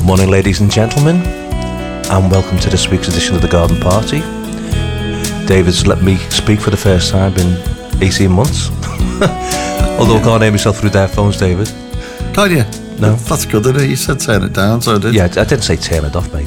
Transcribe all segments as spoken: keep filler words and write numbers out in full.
Good morning, ladies and gentlemen, and welcome to this week's edition of the Garden Party. David's let me speak for the first time in eighteen months. Although I can't hear myself through their phones, David. Can't you? No. That's good, isn't it? You said turn it down, so I did. Yeah, I didn't say turn it off, mate.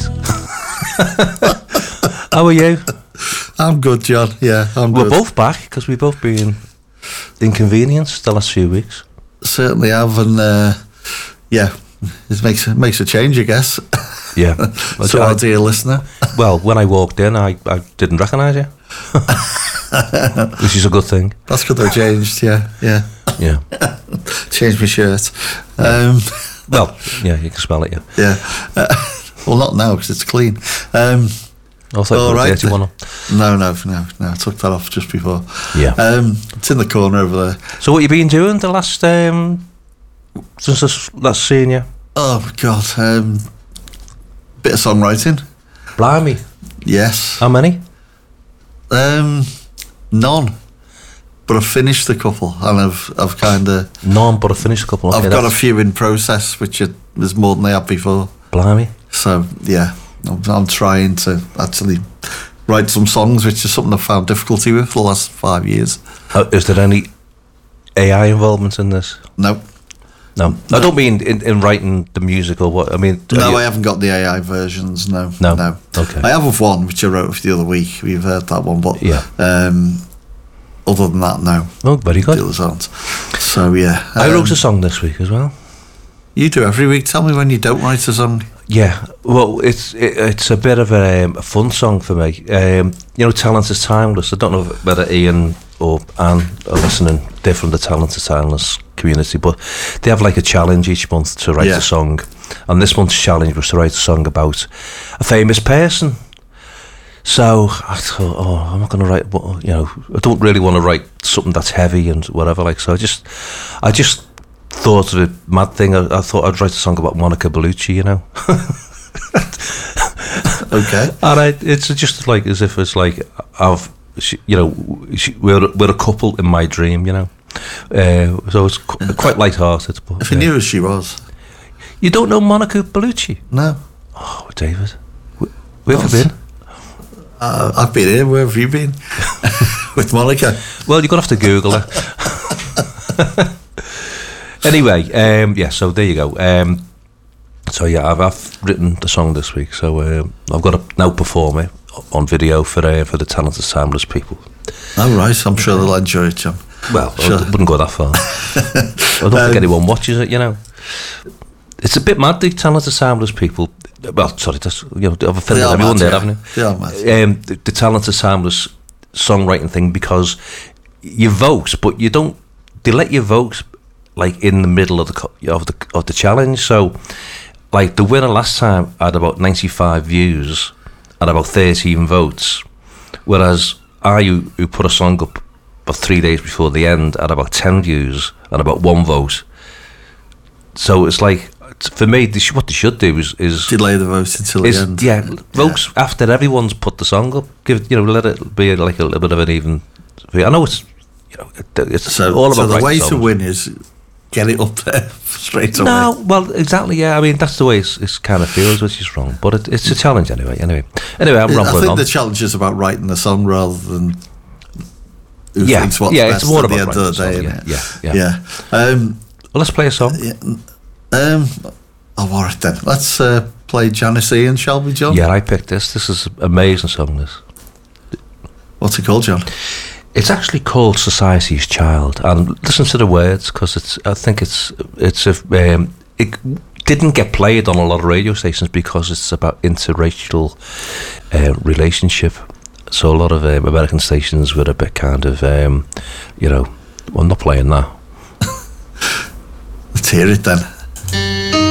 How are you? I'm good, John. Yeah, I'm We're good. both back, because we've both been inconvenienced the last few weeks. Certainly have, and uh, yeah, it makes, it makes a change, I guess. Yeah. So, our dear listener. Well, when I walked in, I, I didn't recognise you. Which is a good thing. That's good I changed, yeah, yeah. Yeah. Changed my shirt. Um, Well, yeah, you can smell it, yeah. yeah. Uh, well, not now, because it's clean. Um, I thought all you were right. dirty one on. No, no, no, no. I took that off just before. Yeah. Um, it's in the corner over there. So what you been doing the last, um, since this last seeing you? Oh, God. Um, bit of songwriting. Blimey. Yes. How many? Um, none. But I've finished a couple, and I've I've kind of None, but I finished a couple. Okay, I've got a that's- few in process, which are, was more than I had before. Blimey. So yeah, I'm, I'm trying to actually write some songs, which is something I've found difficulty with for the last five years. Uh, is there any A I involvement in this? No, No. I don't mean in, in writing the music or what. I mean. are no, you- I haven't got the A I versions. No, No? no. Okay. I have of one which I wrote the other week. We've heard that one, but Yeah. Um, other than that, no. Oh, very good. The others aren't. So yeah, I wrote um, a song this week as well. You do every week. Tell me when you don't write a song. Yeah, well, it's it, it's a bit of a, um, a fun song for me. Um, you know, Talent is Timeless. I don't know whether Ian or Anne are listening. They're from the Talent is Timeless community, but they have like a challenge each month to write Yeah. a song. And this month's challenge was to write a song about a famous person. So I thought, oh, I'm not going to write, well, you know, I don't really want to write something that's heavy and whatever. Like, so I just, I just thought of a mad thing. I, I thought I'd write a song about Monica Bellucci, you know. Okay. And I, it's just like as if it's like I've, she, you know, she, we're we're a couple in my dream, you know. Uh, so it's qu- quite light-hearted. But If you uh, knew who she was. you don't know Monica Bellucci? No. Oh, David, where, where have you What? been? Uh, I've been here. Where have you been? With Monica. Well, you're gonna have to Google it. Anyway, um, yeah. So there you go. Um, so yeah, I've, I've written the song this week. So um, I've got to now perform it on video for uh, for the Talented Timeless people. Oh, right. I'm sure they'll enjoy it, John. Well, Sure. I wouldn't go that far. I don't think Um, anyone watches it, you know. It's a bit mad, the Talented Timeless people. Well, sorry, that's, you know, I've offended They are everyone mad, there, yeah. haven't They are mad. you? Um, the, the Talented Timeless songwriting thing, because you vote, but you don't. They let you vote like in the middle of the co- of the of the challenge. So, like the winner last time had about ninety-five views and about thirteen votes, whereas I, who, who put a song up about three days before the end, had about ten views and about one vote. So it's like, for me, they should, what they should do is is, Delay the vote until the is end. yeah, votes after everyone's put the song up. Give it, you know, let it be like a little bit of an even. I know it's, you know, it, it's So, all about so the writing way to songs. win is get it up there straight away. No, well, exactly. Yeah, I mean that's the way it's, it's kind of feels, which is wrong. But it, it's a challenge anyway. Anyway, anyway, I'm I rambling think on. the challenge is about writing the song rather than who Yeah, thinks what's yeah, best it's more at the about end of the writing day. the song, innit? yeah, yeah, yeah. Um, Well, let's play a song. yeah. Um, oh, all right then. Let's uh, play Janice Ian, shall we, John? Yeah, I picked this. This is an amazing song. This. What's it called, John? It's actually called Society's Child, and listen to the words, because it's. I think it's it's a. Um, it didn't get played on a lot of radio stations because it's about interracial uh, relationship. So a lot of um, American stations were a bit kind of, um, you know, well, I'm not playing that. Let's hear it then.